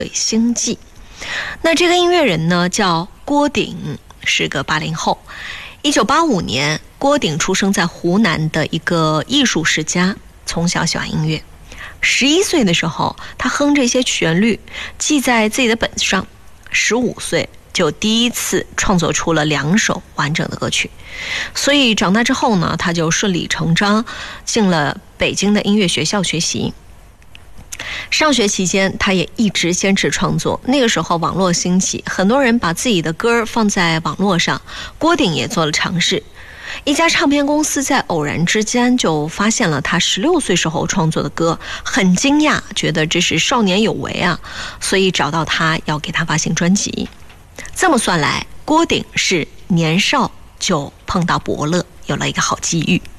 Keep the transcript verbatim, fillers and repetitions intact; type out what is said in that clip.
星际。那这个音乐人呢叫郭顶，是个八零后。一九八五年，郭顶出生在湖南的一个艺术世家，从小喜欢音乐。十一岁的时候，他哼着一些旋律记在自己的本子上。十五岁就第一次创作出了两首完整的歌曲。所以长大之后呢，他就顺理成章进了北京的音乐学校学习。上学期间，他也一直坚持创作。那个时候网络兴起，很多人把自己的歌放在网络上，郭顶也做了尝试。一家唱片公司在偶然之间就发现了他十六岁时候创作的歌，很惊讶，觉得这是少年有为啊，所以找到他要给他发行专辑。这么算来，郭顶是年少就碰到伯乐，有了一个好机遇。